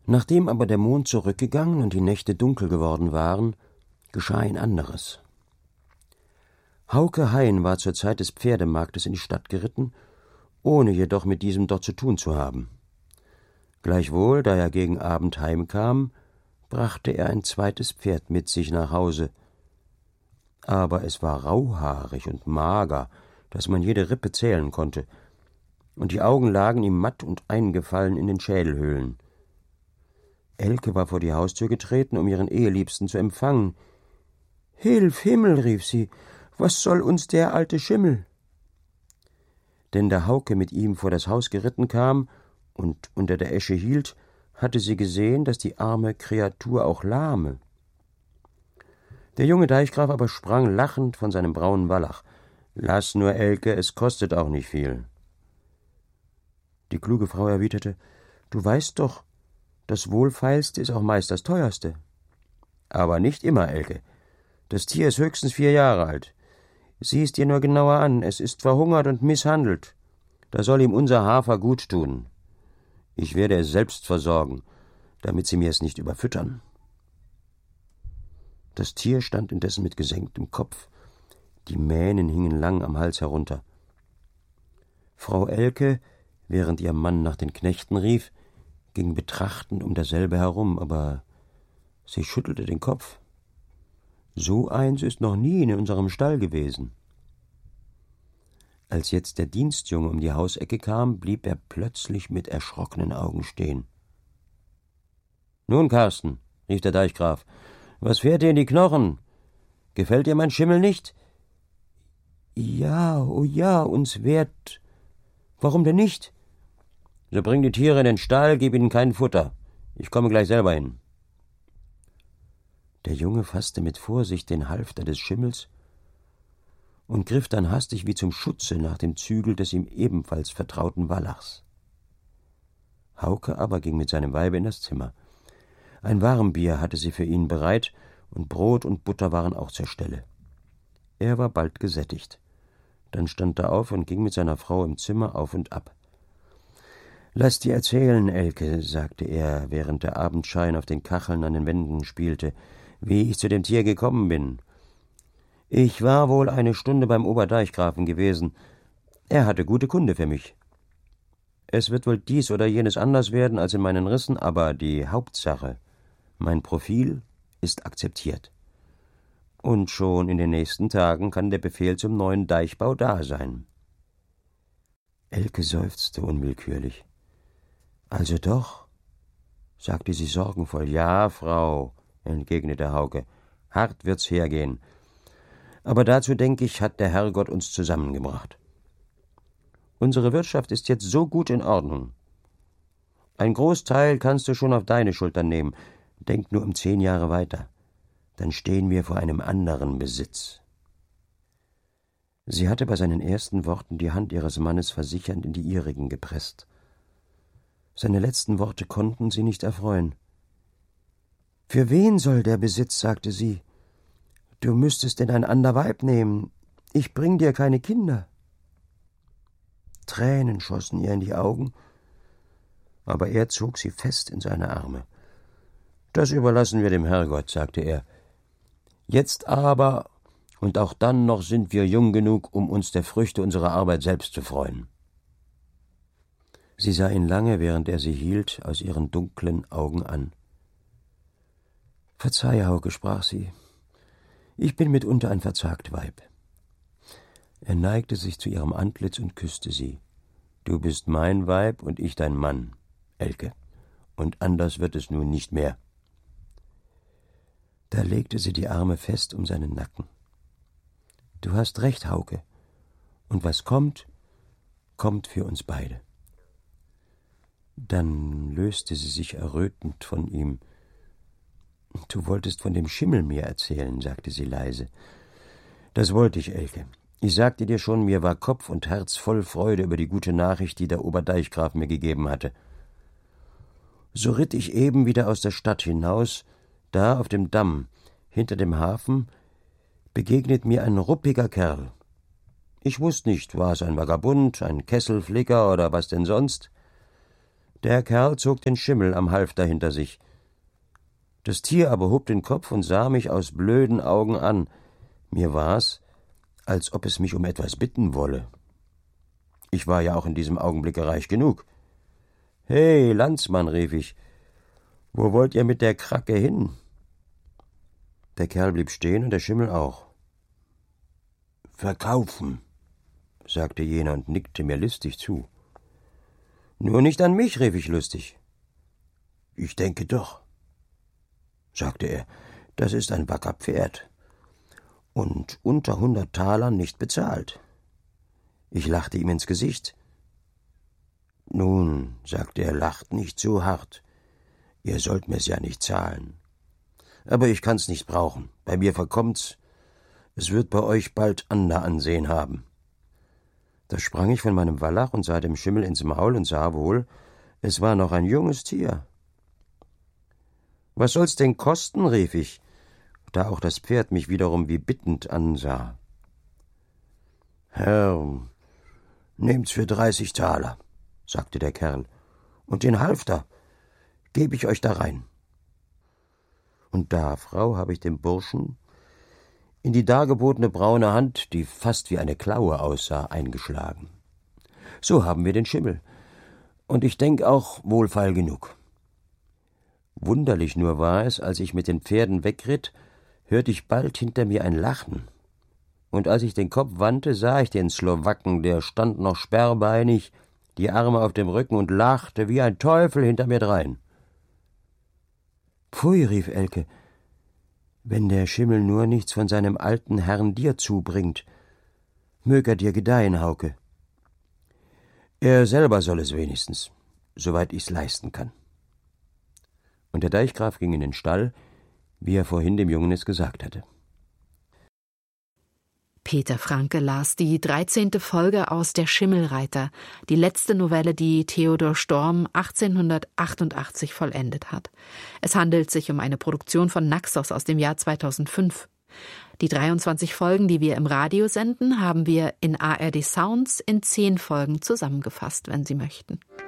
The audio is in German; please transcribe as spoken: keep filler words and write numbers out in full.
Nachdem aber der Mond zurückgegangen und die Nächte dunkel geworden waren, geschah ein anderes. Hauke Hein war zur Zeit des Pferdemarktes in die Stadt geritten, ohne jedoch mit diesem dort zu tun zu haben. Gleichwohl, da er gegen Abend heimkam, brachte er ein zweites Pferd mit sich nach Hause. Aber es war rauhaarig und mager, dass man jede Rippe zählen konnte, und die Augen lagen ihm matt und eingefallen in den Schädelhöhlen. Elke war vor die Haustür getreten, um ihren Eheliebsten zu empfangen. »Hilf, Himmel«, rief sie, »was soll uns der alte Schimmel?« Denn da Hauke mit ihm vor das Haus geritten kam und unter der Esche hielt, hatte sie gesehen, dass die arme Kreatur auch lahme. Der junge Deichgraf aber sprang lachend von seinem braunen Wallach. »Lass nur, Elke, es kostet auch nicht viel.« Die kluge Frau erwiderte, »Du weißt doch, das Wohlfeilste ist auch meist das Teuerste.« »Aber nicht immer, Elke. Das Tier ist höchstens vier Jahre alt. Sieh es dir nur genauer an, es ist verhungert und misshandelt. Da soll ihm unser Hafer gut tun. Ich werde es selbst versorgen, damit sie mir es nicht überfüttern.« Das Tier stand indessen mit gesenktem Kopf. Die Mähnen hingen lang am Hals herunter. Frau Elke, während ihr Mann nach den Knechten rief, ging betrachtend um dasselbe herum, aber sie schüttelte den Kopf. »So eins ist noch nie in unserem Stall gewesen.« Als jetzt der Dienstjunge um die Hausecke kam, blieb er plötzlich mit erschrockenen Augen stehen. »Nun, Karsten«, rief der Deichgraf, »was fährt dir in die Knochen? Gefällt dir mein Schimmel nicht?« »Ja, oh ja, uns wehrt. Warum denn nicht?« »So bring die Tiere in den Stall, gib ihnen kein Futter. Ich komme gleich selber hin.« Der Junge fasste mit Vorsicht den Halfter des Schimmels und griff dann hastig wie zum Schutze nach dem Zügel des ihm ebenfalls vertrauten Wallachs. Hauke aber ging mit seinem Weibe in das Zimmer. Ein Warmbier hatte sie für ihn bereit, und Brot und Butter waren auch zur Stelle. Er war bald gesättigt. Dann stand er auf und ging mit seiner Frau im Zimmer auf und ab. »Lass dir erzählen, Elke«, sagte er, während der Abendschein auf den Kacheln an den Wänden spielte, »wie ich zu dem Tier gekommen bin. Ich war wohl eine Stunde beim Oberdeichgrafen gewesen. Er hatte gute Kunde für mich. Es wird wohl dies oder jenes anders werden als in meinen Rissen, aber die Hauptsache, mein Profil, ist akzeptiert. Und schon in den nächsten Tagen kann der Befehl zum neuen Deichbau da sein.« Elke seufzte unwillkürlich. »Also doch«, sagte sie sorgenvoll. »Ja, Frau«, entgegnete Hauke, »hart wird's hergehen. Aber dazu, denke ich, hat der Herrgott uns zusammengebracht. Unsere Wirtschaft ist jetzt so gut in Ordnung. Ein Großteil kannst du schon auf deine Schultern nehmen. Denk nur um zehn Jahre weiter. Dann stehen wir vor einem anderen Besitz.« Sie hatte bei seinen ersten Worten die Hand ihres Mannes versichernd in die ihrigen gepresst. Seine letzten Worte konnten sie nicht erfreuen. »Für wen soll der Besitz?« sagte sie. »Du müsstest denn ein ander Weib nehmen. Ich bring dir keine Kinder.« Tränen schossen ihr in die Augen, aber er zog sie fest in seine Arme. »Das überlassen wir dem Herrgott«, sagte er. »Jetzt aber und auch dann noch sind wir jung genug, um uns der Früchte unserer Arbeit selbst zu freuen.« Sie sah ihn lange, während er sie hielt, aus ihren dunklen Augen an. »Verzeih, Hauke«, sprach sie, »ich bin mitunter ein verzagt Weib.« Er neigte sich zu ihrem Antlitz und küsste sie. »Du bist mein Weib und ich dein Mann, Elke, und anders wird es nun nicht mehr.« Da legte sie die Arme fest um seinen Nacken. »Du hast recht, Hauke, und was kommt, kommt für uns beide.« Dann löste sie sich errötend von ihm. »Du wolltest von dem Schimmel mir erzählen«, sagte sie leise. »Das wollte ich, Elke. Ich sagte dir schon, mir war Kopf und Herz voll Freude über die gute Nachricht, die der Oberdeichgraf mir gegeben hatte. So ritt ich eben wieder aus der Stadt hinaus, da auf dem Damm, hinter dem Hafen, begegnet mir ein ruppiger Kerl. Ich wusste nicht, war es ein Vagabund, ein Kesselflicker oder was denn sonst. Der Kerl zog den Schimmel am Halfter hinter sich. Das Tier aber hob den Kopf und sah mich aus blöden Augen an. Mir war's, als ob es mich um etwas bitten wolle. Ich war ja auch in diesem Augenblicke reich genug. »Hey, Landsmann«, rief ich, »wo wollt ihr mit der Kracke hin?« Der Kerl blieb stehen und der Schimmel auch. »Verkaufen«, sagte jener und nickte mir listig zu. »Nur nicht an mich«, rief ich lustig. »Ich denke doch«, sagte er, »das ist ein wacker Pferd. Und unter hundert Talern nicht bezahlt.« Ich lachte ihm ins Gesicht. »Nun«, sagte er, »lacht nicht so hart. Ihr sollt mir's ja nicht zahlen. Aber ich kann's nicht brauchen. Bei mir verkommt's. Es wird bei euch bald ander Ansehen haben.« Da sprang ich von meinem Wallach und sah dem Schimmel ins Maul und sah wohl, es war noch ein junges Tier. »Was soll's denn kosten?«, rief ich, da auch das Pferd mich wiederum wie bittend ansah. »Herr, nehmt's für dreißig Taler«, sagte der Kerl, »und den Halfter geb ich euch da rein.« Und da, Frau, habe ich dem Burschen in die dargebotene braune Hand, die fast wie eine Klaue aussah, eingeschlagen. So haben wir den Schimmel, und ich denk auch wohlfeil genug. Wunderlich nur war es, als ich mit den Pferden wegritt, hörte ich bald hinter mir ein Lachen. Und als ich den Kopf wandte, sah ich den Slowaken, der stand noch sperrbeinig, die Arme auf dem Rücken und lachte wie ein Teufel hinter mir drein. »Pfui«, rief Elke, »wenn der Schimmel nur nichts von seinem alten Herrn dir zubringt. Mög er dir gedeihen, Hauke.« »Er selber soll es wenigstens, soweit ich's leisten kann.« Und der Deichgraf ging in den Stall, wie er vorhin dem Jungen es gesagt hatte. Peter Franke las die dreizehnte Folge aus Der Schimmelreiter, die letzte Novelle, die Theodor Storm achtzehnhundertachtundachtzig vollendet hat. Es handelt sich um eine Produktion von Naxos aus dem Jahr zweitausendfünf. Die dreiundzwanzig Folgen, die wir im Radio senden, haben wir in A R D Sounds in zehn Folgen zusammengefasst, wenn Sie möchten.